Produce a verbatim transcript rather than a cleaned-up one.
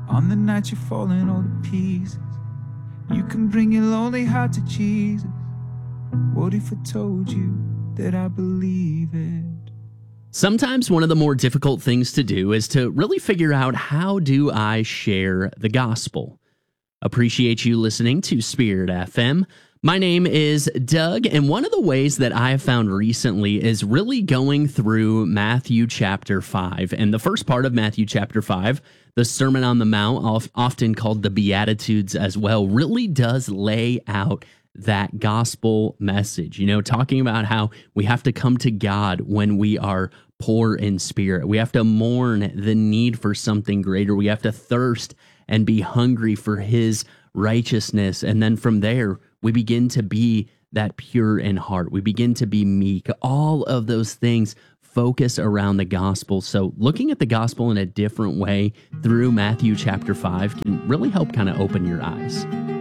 On the night you're falling all to pieces, you can bring your lonely heart to Jesus. What if I told you that I believe it? Sometimes one of the more difficult things to do is to really figure out, how do I share the gospel? Appreciate you listening to Spirit F M. My name is Doug, and one of the ways that I have found recently is really going through Matthew chapter five. And the first part of Matthew chapter five, the Sermon on the Mount, often called the Beatitudes as well, really does lay out that gospel message. You know, talking about how we have to come to God when we are poor in spirit. We have to mourn the need for something greater. We have to thirst and be hungry for his righteousness. And then from there, we begin to be that pure in heart. We begin to be meek. All of those things focus around the gospel. So looking at the gospel in a different way through Matthew chapter five can really help kind of open your eyes.